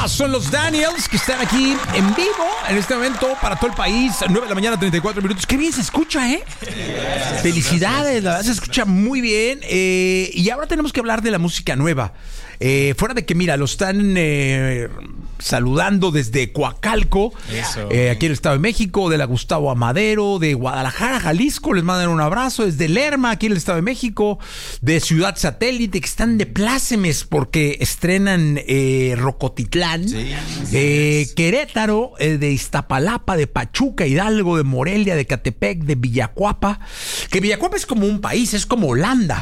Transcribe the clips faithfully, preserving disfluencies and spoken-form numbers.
Son los Daniels que están aquí en vivo en este momento para todo el país. nueve de la mañana, treinta y cuatro minutos. Qué bien se escucha, ¿eh? Felicidades, la verdad se escucha muy bien. Eh, y ahora tenemos que hablar de la música nueva. Eh, fuera de que, mira, lo están eh, saludando desde Coacalco, eh, aquí en el Estado de México, de la Gustavo Amadero, de Guadalajara, Jalisco, les mandan un abrazo, desde Lerma, aquí en el Estado de México, de Ciudad Satélite, que están de plácemes porque estrenan eh, Rocotitlán, sí, eh, Querétaro, eh, de Iztapalapa, de Pachuca, Hidalgo, de Morelia, de Catepec, de Villacuapa, que Villacuapa es como un país, es como Holanda,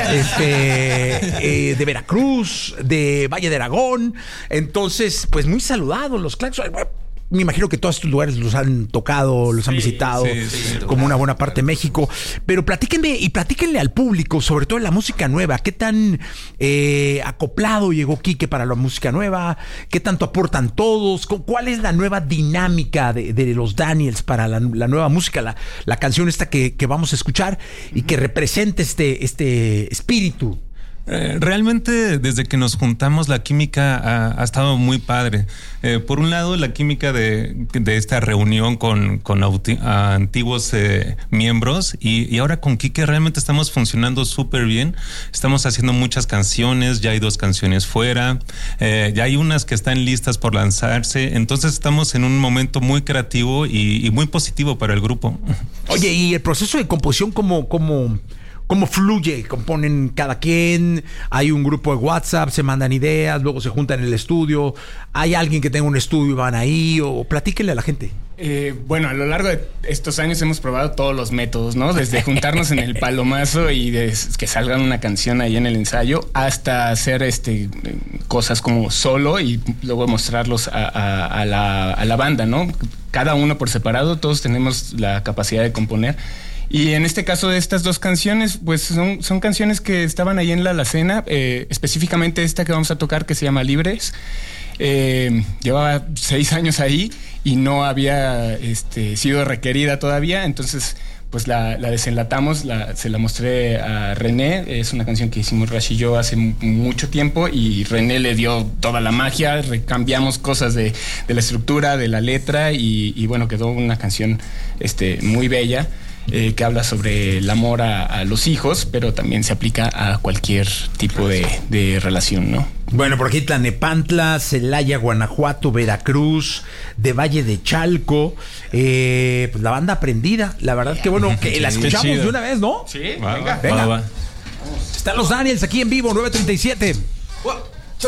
este, eh, de Veracruz, de Valle de Aragón. Entonces, pues muy saludados los Claxon. Me imagino que todos estos lugares los han tocado, los sí, han visitado, sí, sí, como una buena parte de México. Pero platíquenme y platíquenle al público, sobre todo en la música nueva. ¿Qué tan eh, acoplado llegó Quique para la música nueva? ¿Qué tanto aportan todos? ¿Cuál es la nueva dinámica de, de los Daniels para la, la nueva música? La, la canción esta que, que vamos a escuchar y que representa este, este espíritu. Eh, realmente desde que nos juntamos la química ha, ha estado muy padre. Eh, por un lado, la química de, de esta reunión con, con auti- antiguos eh, miembros y, y ahora con Quique realmente estamos funcionando súper bien. Estamos haciendo muchas canciones, ya hay dos canciones fuera, eh, ya hay unas que están listas por lanzarse. Entonces estamos en un momento muy creativo y, y muy positivo para el grupo. Oye, ¿y el proceso de composición cómo... cómo... ¿Cómo fluye? ¿Componen cada quien? ¿Hay un grupo de WhatsApp? ¿Se mandan ideas? ¿Luego se juntan en el estudio? ¿Hay alguien que tenga un estudio y van ahí? ¿O platíquenle a la gente? Eh, bueno, a lo largo de estos años hemos probado todos los métodos, ¿no? Desde juntarnos en el palomazo y de que salga una canción ahí en el ensayo, hasta hacer este cosas como solo y luego mostrarlos a, a, a, la, a la banda, ¿no? Cada uno por separado, todos tenemos la capacidad de componer. Y en este caso de estas dos canciones, pues son, son canciones que estaban ahí en la alacena, eh, específicamente esta que vamos a tocar que se llama Libres. Eh, llevaba seis años ahí y no había este, sido requerida todavía, entonces pues la, la desenlatamos, la, se la mostré a René. Es una canción que hicimos Rash y yo hace m- mucho tiempo y René le dio toda la magia, recambiamos cosas de, de la estructura, de la letra y, y bueno, quedó una canción este, muy bella. Eh, que habla sobre el amor a, a los hijos, pero también se aplica a cualquier tipo de, de relación, ¿no? Bueno, por aquí Tlanepantla, Celaya, Guanajuato, Veracruz, de Valle de Chalco, eh, pues la banda prendida. La verdad que bueno, que la escuchamos de una vez, ¿no? Sí, va, venga. venga. Va, va. Están los Daniels aquí en vivo, nueve treinta y siete.